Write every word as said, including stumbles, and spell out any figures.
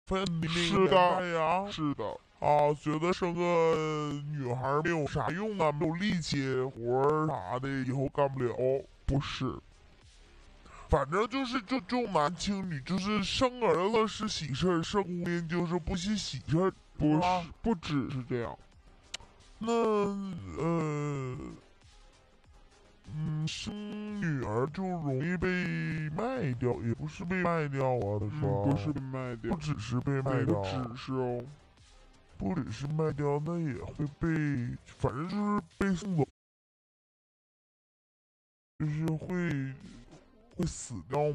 分离是的呀， 是的， 啊，觉得生个女孩没有啥用啊，没有力气活儿啥的，以后干不了。 不是， 反正就是就重男轻女，就是生儿子是喜事儿，生姑娘就是不是喜事儿。 不啊是，不只是这样。 那呃。嗯，生女儿就容易被卖掉，也不是被卖掉啊。他嗯， 说， 不是被卖掉， 不只是被卖没掉， 有只是哦。 不只是卖掉，那也会被，反正就是被送走，就是会会死掉